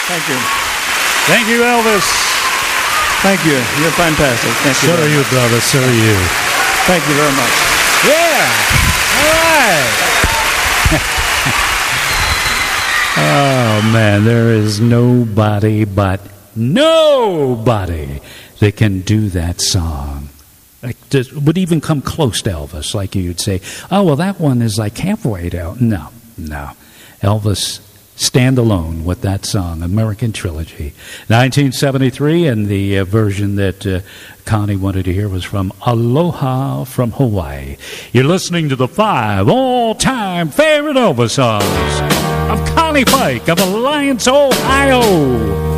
Thank you. Thank you, Elvis. Thank you. You're fantastic. Thank you. So are you, brother. So are you. Thank you very much. Yeah. All right. Oh, man, there is nobody but nobody that can do that song. Like, would even come close to Elvis, like you'd say, oh, well, that one is like halfway down. No. Elvis, stand alone with that song, American Trilogy. 1973, and the version that Connie wanted to hear was from Aloha from Hawaii. You're listening to the 5 all-time favorite Elvis songs of Connie Pike of Alliance, Ohio.